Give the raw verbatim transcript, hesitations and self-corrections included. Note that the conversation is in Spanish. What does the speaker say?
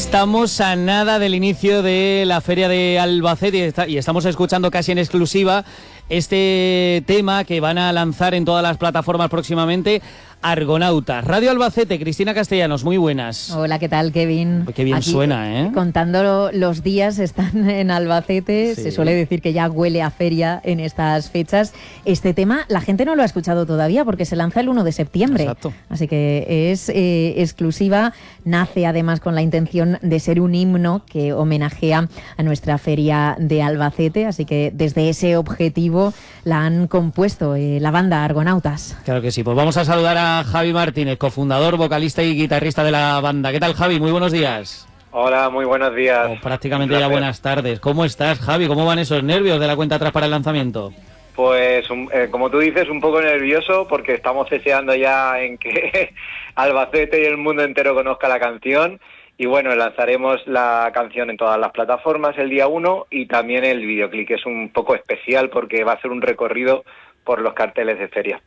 Estamos a nada del inicio de la Feria de Albacete y estamos escuchando casi en exclusiva este tema que van a lanzar en todas las plataformas próximamente, Argonautas. Radio Albacete, Cristina Castellanos, muy buenas. Hola, ¿qué tal, Kevin? Qué bien Aquí, suena, ¿eh? Contando los días, están en Albacete, sí. Se suele decir que ya huele a feria en estas fechas. Este tema la gente no lo ha escuchado todavía porque se lanza el uno de septiembre. Exacto. Así que es eh, exclusiva, nace además con la intención de ser un himno que homenajea a nuestra feria de Albacete, así que desde ese objetivo la han compuesto eh, la banda Argonautas. Claro que sí, pues vamos a saludar a Javi Martínez, cofundador, vocalista y guitarrista de la banda. ¿Qué tal, Javi? Muy buenos días. Hola, muy buenos días. O prácticamente ya buenas tardes. ¿Cómo estás, Javi? ¿Cómo van esos nervios de la cuenta atrás para el lanzamiento? Pues, un, eh, como tú dices, un poco nervioso porque estamos deseando ya en que Albacete y el mundo entero conozca la canción. Y bueno, lanzaremos la canción en todas las plataformas el día uno y también el videoclip, que es un poco especial porque va a ser un recorrido por los carteles de feria.